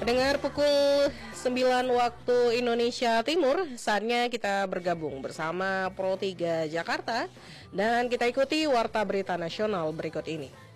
Pendengar, pukul 9 waktu Indonesia Timur, saatnya kita bergabung bersama Pro 3 Jakarta dan kita ikuti warta berita nasional berikut ini.